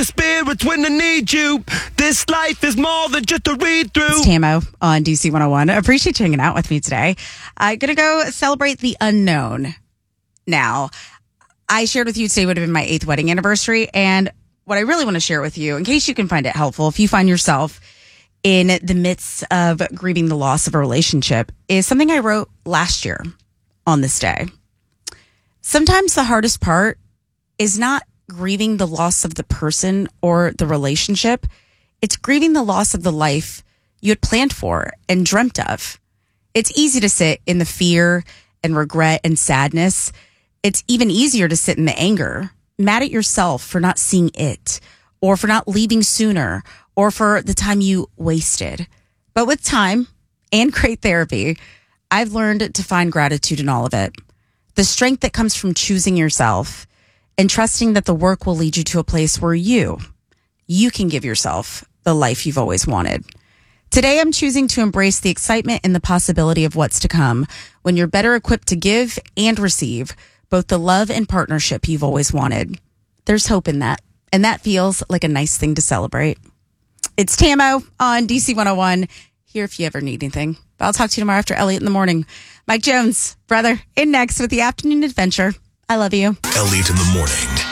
spirits when I need you. This life is more than just a read-through. It's Tamo on DC 101. I appreciate you hanging out with me today. I'm going to go celebrate the unknown. Now, I shared with you today would have been my 8th wedding anniversary. And what I really want to share with you, in case you can find it helpful, if you find yourself in the midst of grieving the loss of a relationship, is something I wrote last year on this day. Sometimes the hardest part is not grieving the loss of the person or the relationship. It's grieving the loss of the life you had planned for and dreamt of. It's easy to sit in the fear and regret and sadness. It's even easier to sit in the anger, mad at yourself for not seeing it, or for not leaving sooner, or for the time you wasted. But with time and great therapy, I've learned to find gratitude in all of it. The strength that comes from choosing yourself and trusting that the work will lead you to a place where you can give yourself the life you've always wanted. Today, I'm choosing to embrace the excitement and the possibility of what's to come when you're better equipped to give and receive both the love and partnership you've always wanted. There's hope in that, and that feels like a nice thing to celebrate. It's Tamo on DC 101, here if you ever need anything. But I'll talk to you tomorrow after Elliot in the morning. Mike Jones, brother, in next with the afternoon adventure. I love you. Elliot in the morning.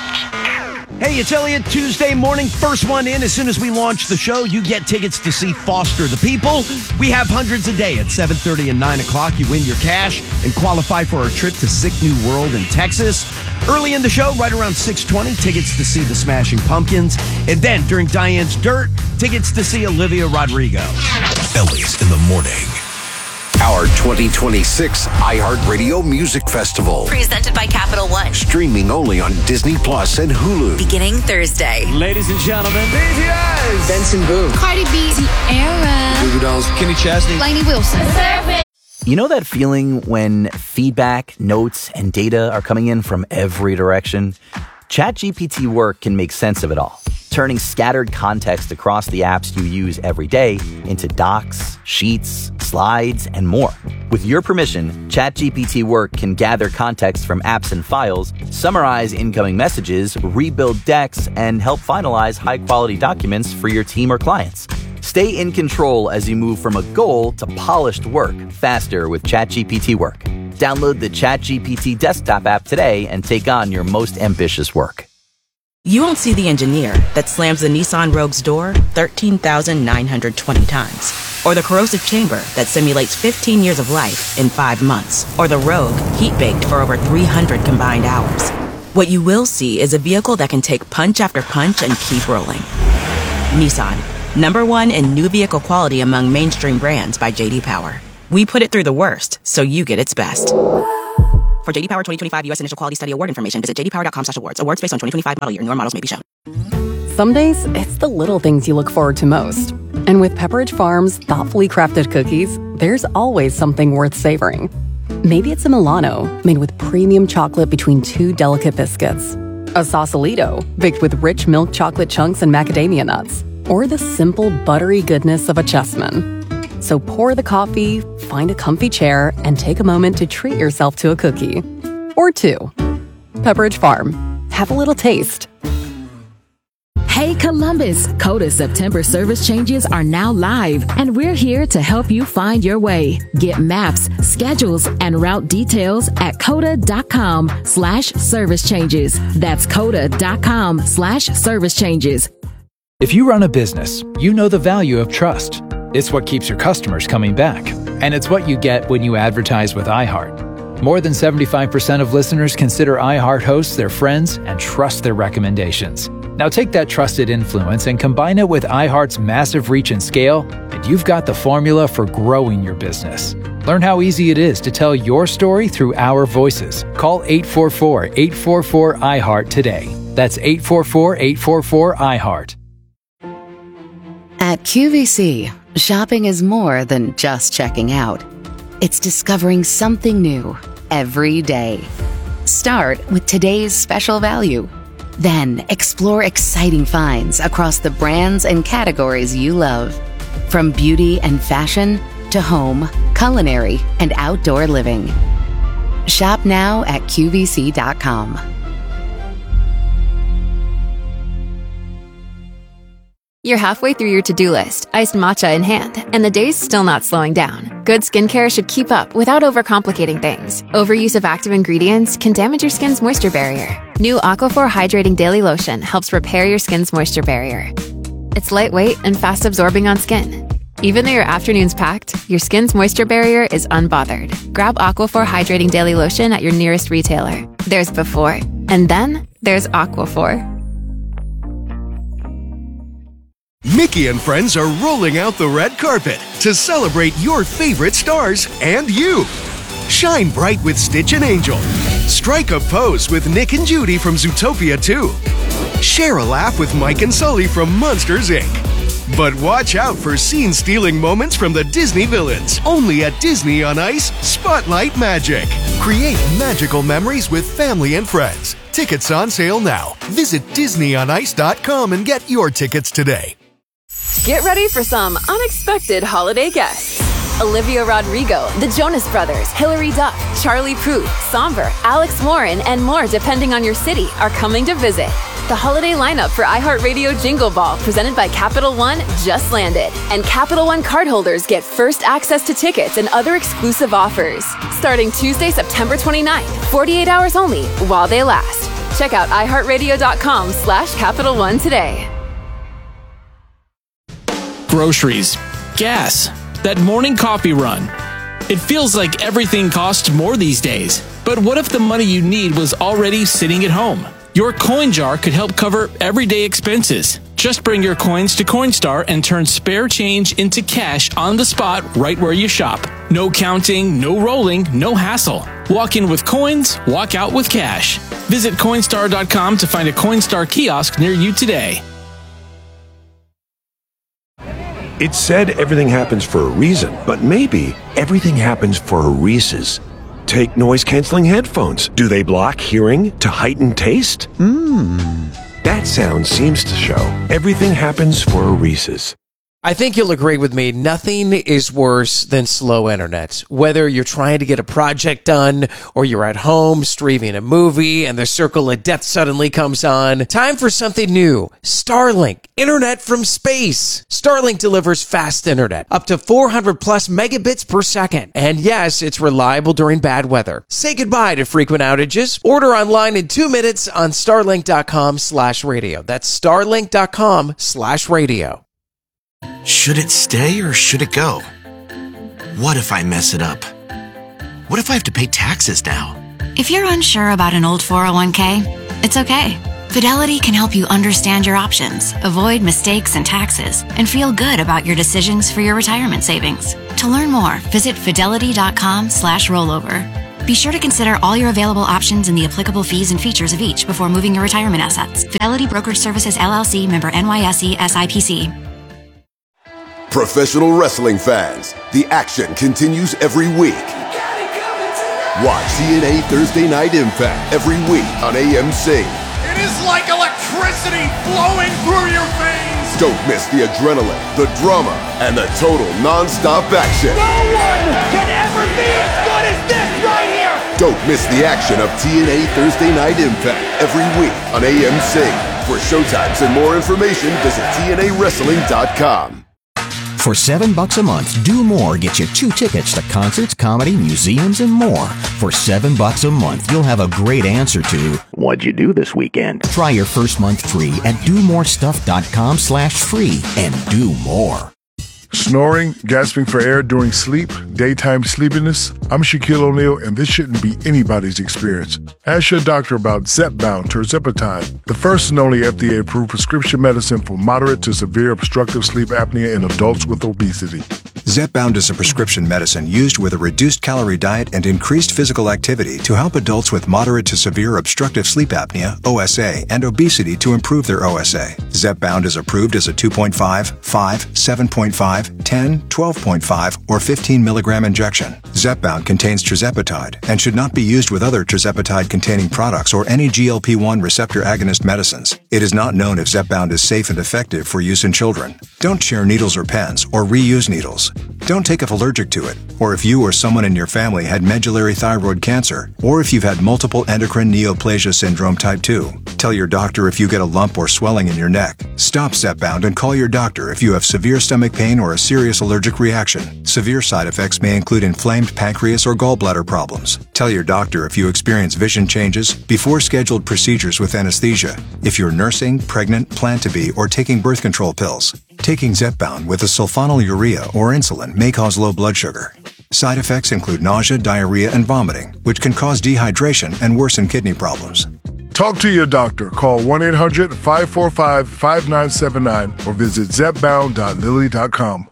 Hey, it's Elliot. Tuesday morning, first one in. As soon as we launch the show, you get tickets to see Foster the People. We have hundreds a day at 7:30 and 9 o'clock. You win your cash and qualify for our trip to Sick New World in Texas. Early in the show, right around 6:20, tickets to see the Smashing Pumpkins. And then during Diane's Dirt, tickets to see Olivia Rodrigo. Elliot in the morning. Our 2026 iHeartRadio Music Festival. Presented by Capital One. Streaming only on Disney Plus and Hulu. Beginning Thursday. Ladies and gentlemen, BTS. Benson Boone. Cardi B. Tierra. Goo Goo Dolls. Kenny Chesney. Lainey Wilson. You know that feeling when feedback, notes, and data are coming in from every direction? ChatGPT Work can make sense of it all, turning scattered context across the apps you use every day into docs, sheets, slides, and more. With your permission, ChatGPT Work can gather context from apps and files, summarize incoming messages, rebuild decks, and help finalize high-quality documents for your team or clients. Stay in control as you move from a goal to polished work faster with ChatGPT Work. Download the ChatGPT desktop app today and take on your most ambitious work. You won't see the engineer that slams the Nissan Rogue's door 13,920 times. Or the corrosive chamber that simulates 15 years of life in 5 months. Or the Rogue heat-baked for over 300 combined hours. What you will see is a vehicle that can take punch after punch and keep rolling. Nissan, #1 in new vehicle quality among mainstream brands by J.D. Power. We put it through the worst, so you get its best. For J.D. Power 2025 U.S. Initial Quality Study Award information, visit jdpower.com/awards. Awards based on 2025 model year. Newer models may be shown. Some days, it's the little things you look forward to most. And with Pepperidge Farm's thoughtfully crafted cookies, there's always something worth savoring. Maybe it's a Milano, made with premium chocolate between 2 delicate biscuits. A Sausalito, baked with rich milk chocolate chunks and macadamia nuts. Or the simple, buttery goodness of a Chessman. So pour the coffee, find a comfy chair, and take a moment to treat yourself to a cookie. Or 2. Pepperidge Farm. Have a little taste. Hey Columbus, Coda's September service changes are now live, and we're here to help you find your way. Get maps, schedules, and route details at coda.com/service changes. That's coda.com/service changes. If you run a business, you know the value of trust. It's what keeps your customers coming back, and it's what you get when you advertise with iHeart. More than 75% of listeners consider iHeart hosts their friends and trust their recommendations. Now take that trusted influence and combine it with iHeart's massive reach and scale, and you've got the formula for growing your business. Learn how easy it is to tell your story through our voices. Call 844-844-iHeart today. That's 844-844-iHeart. At QVC, shopping is more than just checking out. It's discovering something new every day. Start with today's special value. Then explore exciting finds across the brands and categories you love. From beauty and fashion to home, culinary, and outdoor living. Shop now at QVC.com. 101.5 You're halfway through your to-do list, iced matcha in hand, and the day's still not slowing down. Good skincare should keep up without overcomplicating things. Overuse of active ingredients can damage your skin's moisture barrier. New Aquaphor Hydrating Daily Lotion helps repair your skin's moisture barrier. It's lightweight and fast-absorbing on skin. Even though your afternoon's packed, your skin's moisture barrier is unbothered. Grab Aquaphor Hydrating Daily Lotion at your nearest retailer. There's before, and then there's Aquaphor. Mickey and friends are rolling out the red carpet to celebrate your favorite stars and you. Shine bright with Stitch and Angel. Strike a pose with Nick and Judy from Zootopia 2. Share a laugh with Mike and Sully from Monsters, Inc. But watch out for scene-stealing moments from the Disney villains. Only at Disney on Ice Spotlight Magic. Create magical memories with family and friends. Tickets on sale now. Visit DisneyOnIce.com and get your tickets today. Get ready for some unexpected holiday guests. Olivia Rodrigo, the Jonas Brothers, Hilary Duff, Charlie Puth, Somber, Alex Warren, and more depending on your city are coming to visit. The holiday lineup for iHeartRadio Jingle Ball presented by Capital One just landed. And Capital One cardholders get first access to tickets and other exclusive offers. Starting Tuesday, September 29th, 48 hours only while they last. Check out iHeartRadio.com/Capital One today. Groceries, gas, that morning coffee run. It feels like everything costs more these days. But what if the money you need was already sitting at home? Your coin jar could help cover everyday expenses. Just bring your coins to Coinstar and turn spare change into cash on the spot right where you shop. No counting, no rolling, no hassle. Walk in with coins, walk out with cash. Visit Coinstar.com to find a Coinstar kiosk near you today. It's said everything happens for a reason, but maybe everything happens for a Reese's. Take noise-canceling headphones. Do they block hearing to heighten taste? That sound seems to show everything happens for a Reese's. I think you'll agree with me. Nothing is worse than slow internet. Whether you're trying to get a project done or you're at home streaming a movie and the circle of death suddenly comes on. Time for something new. Starlink. Internet from space. Starlink delivers fast internet. Up to 400 plus megabits per second. And yes, it's reliable during bad weather. Say goodbye to frequent outages. Order online in 2 minutes on starlink.com/radio. That's starlink.com/radio. Should it stay or should it go? What if I mess it up? What if I have to pay taxes now? If you're unsure about an old 401k, it's okay. Fidelity can help you understand your options, avoid mistakes and taxes, and feel good about your decisions for your retirement savings. To learn more, visit fidelity.com/rollover. Be sure to consider all your available options and the applicable fees and features of each before moving your retirement assets. Fidelity Brokerage Services, LLC, member NYSE, SIPC. Professional wrestling fans, the action continues every week. Watch TNA Thursday Night Impact every week on AMC. It is like electricity flowing through your veins. Don't miss the adrenaline, the drama, and the total non-stop action. No one can ever be as good as this right here. Don't miss the action of TNA Thursday Night Impact every week on AMC. For showtimes and more information, visit TNAWrestling.com. For $7 a month, Do More gets you 2 tickets to concerts, comedy, museums, and more. For $7 a month, you'll have a great answer to, what'd you do this weekend? Try your first month free at domorestuff.com/free and do more. Snoring, gasping for air during sleep, daytime sleepiness. I'm Shaquille O'Neal, and this shouldn't be anybody's experience. Ask your doctor about Zepbound tirzepatide, the first and only FDA-approved prescription medicine for moderate to severe obstructive sleep apnea in adults with obesity. Zepbound is a prescription medicine used with a reduced calorie diet and increased physical activity to help adults with moderate to severe obstructive sleep apnea, OSA, and obesity to improve their OSA. Zepbound is approved as a 2.5, 5, 7.5, 10, 12.5, or 15 milligram injection. Zepbound contains tirzepatide and should not be used with other tirzepatide-containing products or any GLP-1 receptor agonist medicines. It is not known if Zepbound is safe and effective for use in children. Don't Don't share needles or pens or reuse needles. Don't take if allergic to it, or if you or someone in your family had medullary thyroid cancer, or if you've had multiple endocrine neoplasia syndrome type 2. Tell your doctor if you get a lump or swelling in your neck. Stop Zepbound and call your doctor if you have severe stomach pain or a serious allergic reaction. Severe side effects may include inflamed pancreas or gallbladder problems. Tell your doctor if you experience vision changes before scheduled procedures with anesthesia, if you're nursing, pregnant, plan to be, or taking birth control pills. Taking Zepbound with a sulfonylurea or insulin may cause low blood sugar. Side effects include nausea, diarrhea, and vomiting, which can cause dehydration and worsen kidney problems. Talk to your doctor. Call 1-800-545-5979 or visit zepbound.lilly.com.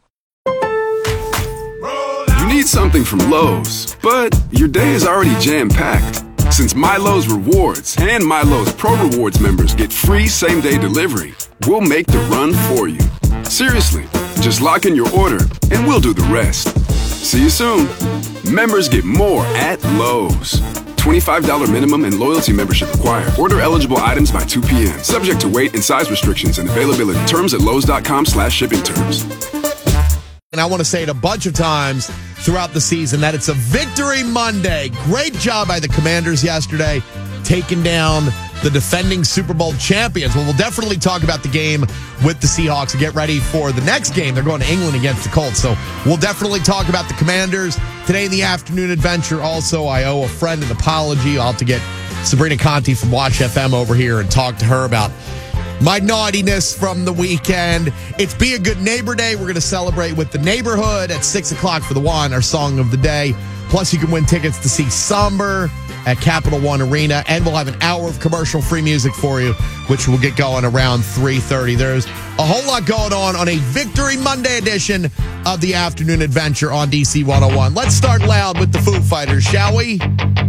You need something from Lowe's, but your day is already jam-packed. Since MyLowe's Rewards and MyLowe's Pro Rewards members get free same-day delivery, we'll make the run for you. Seriously, just lock in your order and we'll do the rest. See you soon. Members get more at Lowe's. $25 minimum and loyalty membership required. Order eligible items by 2 p.m. Subject to weight and size restrictions and availability. Terms at lowes.com/shipping terms. And I want to say it a bunch of times throughout the season that it's a Victory Monday. Great job by the Commanders yesterday, taking down the defending Super Bowl champions. Well, we'll definitely talk about the game with the Seahawks and get ready for the next game. They're going to England against the Colts. So we'll definitely talk about the Commanders. Today in the afternoon adventure, also, I owe a friend an apology. I'll have to get Sabrina Conti from Watch FM over here and talk to her about my naughtiness from the weekend. It's Be a Good Neighbor Day. We're going to celebrate with the neighborhood at 6 o'clock for the one, our song of the day. Plus, you can win tickets to see Somber at Capital One Arena. And we'll have an hour of commercial-free music for you, which will get going around 3:30. There's a whole lot going on a Victory Monday edition of the Afternoon Adventure on DC 101. Let's start loud with the Foo Fighters, shall we?